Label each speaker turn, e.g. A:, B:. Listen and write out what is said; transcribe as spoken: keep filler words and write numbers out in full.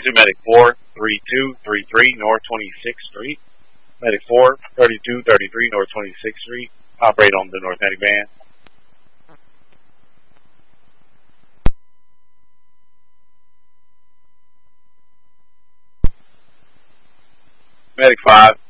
A: to Medic four three two three three North twenty-sixth Street. Medic four thirty-two thirty-three North twenty-sixth Street. Operate on the North Medic band. Medic five